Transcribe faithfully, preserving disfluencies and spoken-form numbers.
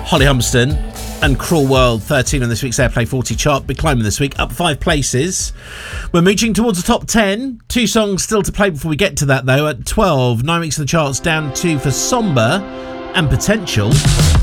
Holly Humston and Cruel World, thirteen on this week's Airplay forty chart. Big climbing this week, up five places. We're mooching towards the top ten. Two songs still to play before we get to that, though. At twelve, nine weeks of the charts, down two for Somber and Potential.